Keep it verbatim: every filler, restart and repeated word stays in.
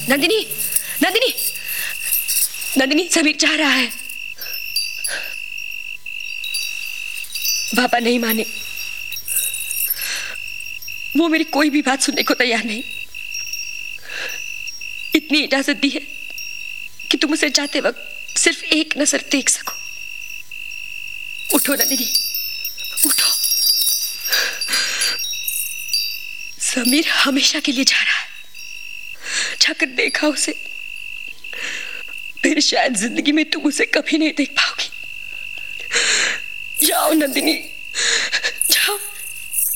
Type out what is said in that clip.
नंदिनी, नंदिनी, नंदिनी, समीर जा रहा है। पापा नहीं माने, वो मेरी कोई भी बात सुनने को तैयार नहीं। इतनी इजाजत दी है कि तुम उसे जाते वक्त सिर्फ एक नजर देख सको। उठो नंदिनी, उठो। समीर हमेशा के लिए जा रहा है। जाकर देखा उसे, फिर शायद जिंदगी में तुम उसे कभी नहीं देख पाओगी। जाओ नंदिनी।